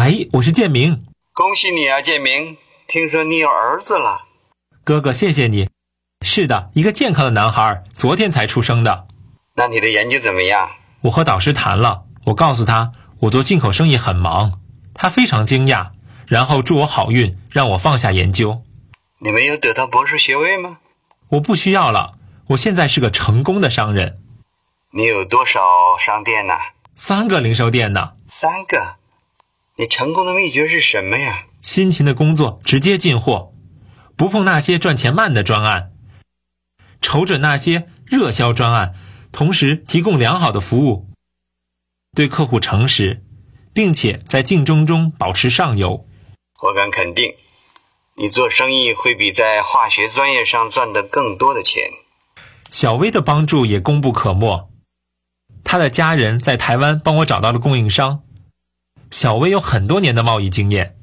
喂，我是建明。 恭喜你啊，建明，听说你有儿子了。 哥哥，谢谢你。是的，一个健康的男孩，昨天才出生的。 那你的研究怎么样？ 我和导师谈了，我告诉他我做进口生意很忙，他非常惊讶，然后祝我好运，让我放下研究。 你没有得到博士学位吗？ 我不需要了，我现在是个成功的商人。 你有多少商店呢 ？3个零售店呢。 3个？你成功的秘诀是什么呀？ 辛勤的工作，直接进货，不碰那些赚钱慢的专案，瞅准那些热销专案，同时提供良好的服务，对客户诚实，并且在竞争中保持上游。 我敢肯定，你做生意会比在化学专业上赚得更多的钱。 小薇的帮助也功不可没，她的家人在台湾帮我找到了供应商。小薇有很多年的贸易经验，